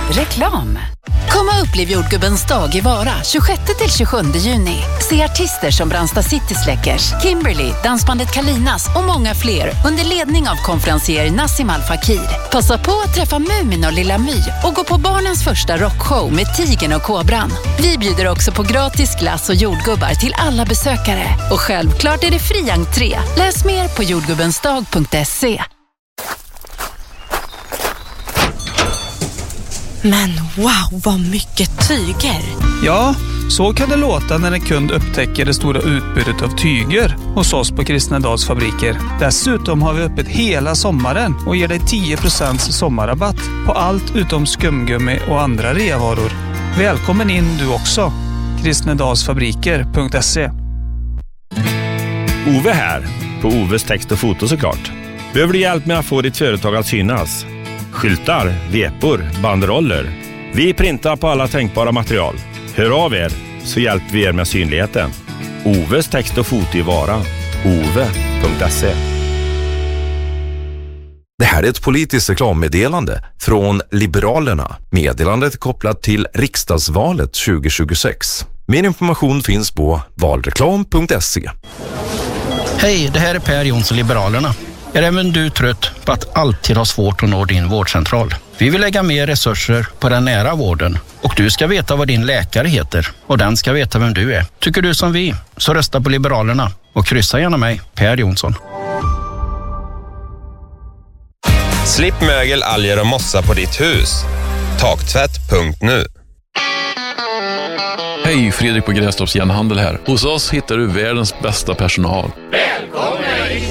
Reklam. Kom och upplev jordgubbens dag i Vara 26-27 juni. Se artister som Brandsta City Släckers, Kimberly, dansbandet Kalinas och många fler under ledning av konferencier Nassim Al Fakir. Passa på att träffa Mumin och Lilla My och gå på barnens första rockshow med Tigern och Kobran. Vi bjuder också på gratis glass och jordgubbar till alla besökare. Och självklart är det fri entré. Läs mer på jordgubbensdag.se. Men wow, vad mycket tyger! Ja, så kan det låta när en kund upptäcker det stora utbudet av tyger hos oss på Kristnedals fabriker. Dessutom har vi öppet hela sommaren och ger dig 10% sommarrabatt på allt utom skumgummi och andra reavaror. Välkommen in du också. Kristnedalsfabriker.se. Ove här, på Oves text och foto såklart. Behöver du hjälp med att få ditt företag att synas? Skyltar, vepor, banderoller. Vi printar på alla tänkbara material. Hör av er så hjälper vi er med synligheten. Oves text och foto i Vara. ove.se. Det här är ett politiskt reklammeddelande från Liberalerna. Meddelandet är kopplat till riksdagsvalet 2026. Mer information finns på valreklam.se. Hej, det här är Per Jonsson, Liberalerna. Är även du trött på att alltid ha svårt att nå din vårdcentral? Vi vill lägga mer resurser på den nära vården och du ska veta vad din läkare heter och den ska veta vem du är. Tycker du som vi, så rösta på Liberalerna och kryssa gärna mig, Per Jonsson. Slipp mögel, alger och mossa på ditt hus. Taktvätt.nu. Hej, Fredrik på Grästorps Järnhandel här. Hos oss hittar du världens bästa personal. Välkommen hit!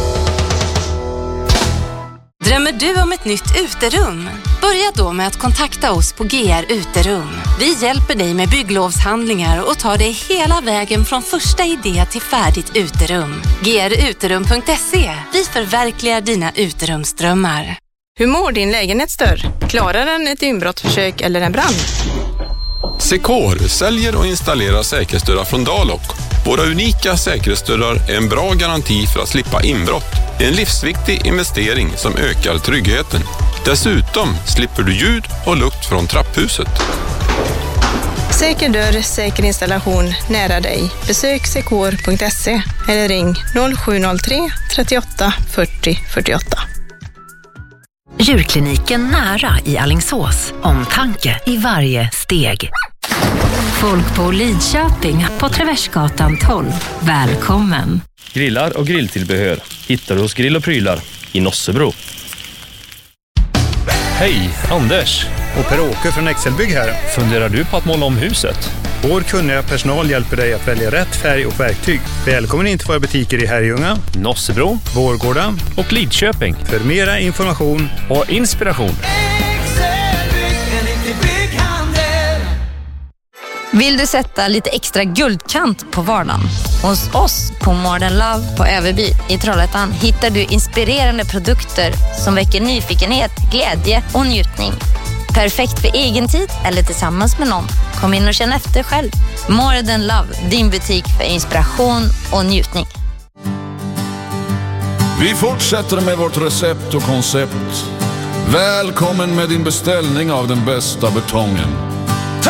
Drömmer du om ett nytt uterum? Börja då med att kontakta oss på GR Uterum. Vi hjälper dig med bygglovshandlingar och tar dig hela vägen från första idé till färdigt uterum. gruterum.se. Vi förverkligar dina uterumsdrömmar. Hur mår din lägenhetsdörr? Klarar den ett inbrottsförsök eller en brand? Secor säljer och installerar säkerhetsdörrar från Dalok. Våra unika säkerhetsdörrar är en bra garanti för att slippa inbrott. Det är en livsviktig investering som ökar tryggheten. Dessutom slipper du ljud och lukt från trapphuset. Säker dörr, säker installation nära dig. Besök secor.se eller ring 0703 38 40 48. Djurkliniken nära i Alingsås. Omtanke i varje steg. Folk på Lidköping på Traversgatan 12. Välkommen. Grillar och grilltillbehör hittar du hos Grill och Prylar i Nossebro. Hej, Anders. Och Per-Åke från Excelbygg här. Funderar du på att måla om huset? Vår kunniga personal hjälper dig att välja rätt färg och verktyg. Välkommen in till våra butiker i Herrljunga, Nossebro, Vårgårda och Lidköping. För mera information och inspiration. Vill du sätta lite extra guldkant på vardagen? Hos oss på Modern Love på Överby i Trollhättan hittar du inspirerande produkter som väcker nyfikenhet, glädje och njutning. Perfekt för egen tid eller tillsammans med någon. Kom in och känn efter själv. Modern Love, din butik för inspiration och njutning. Vi fortsätter med vårt recept och koncept. Välkommen med din beställning av den bästa betongen.